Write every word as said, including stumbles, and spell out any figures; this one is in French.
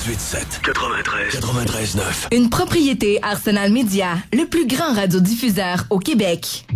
quatre-vingt-dix-huit sept. quatre-vingt-treize. quatre-vingt-treize neuf. Une propriété Arsenal Média, le plus grand radiodiffuseur au Québec.